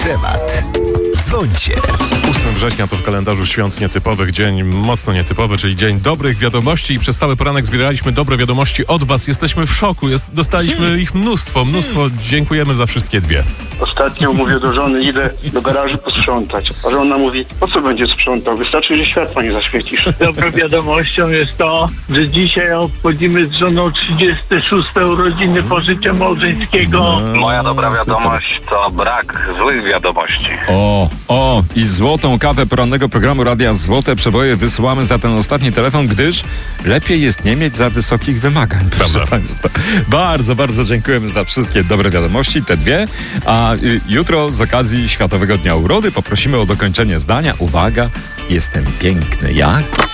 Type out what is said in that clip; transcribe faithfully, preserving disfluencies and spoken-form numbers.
temat. Dzwońcie. ósmego września to w kalendarzu świąt nietypowych dzień mocno nietypowy, czyli dzień dobrych wiadomości i przez cały poranek zbieraliśmy dobre wiadomości od was. Jesteśmy w szoku, Jest, dostaliśmy hmm. ich mnóstwo, mnóstwo. Hmm. Dziękujemy za wszystkie dwie. Ostatnio mówię do żony, idę do garażu posprzątać, a żona mówi, po co będzie sprzątał? Wystarczy, że światła nie zaświecisz. Dobrą wiadomością jest to, że dzisiaj obchodzimy z żoną trzydzieste szóste urodziny pożycia małżeńskiego. No, Moja dobra wiadomość super. To brak złych wiadomości. O, o, i złotą kawę porannego programu Radia Złote Przeboje wysyłamy za ten ostatni telefon, gdyż lepiej jest nie mieć za wysokich wymagań, proszę Dobra. Państwa. Bardzo, bardzo dziękujemy za wszystkie dobre wiadomości, te dwie. A y, jutro z okazji Światowego Dnia Urody poprosimy o dokończenie zdania. Uwaga, jestem piękny jak...